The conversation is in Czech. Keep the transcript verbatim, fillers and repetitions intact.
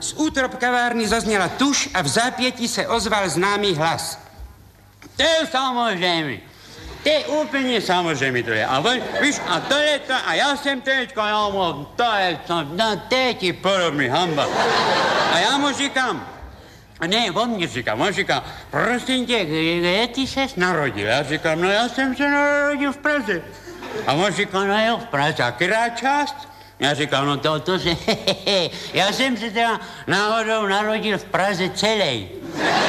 z útrop kavárny zazněla tuš a v zápětí se ozval známý hlas. To je samozřejmě. To je úplně samozřejmě to je. A on, víš, a to je to, a já jsem teďka, já mu, to je to, no, to je ti podobný hamba. A já mu říkám, ne, on mě říká, on říká, prosím tě, kde ty ses narodil? Já říkám, no já jsem se narodil v Praze. A on říká, no jo, v Praze, a která část? Já říkám, no to, to se, já jsem se teda náhodou narodil v Praze celý.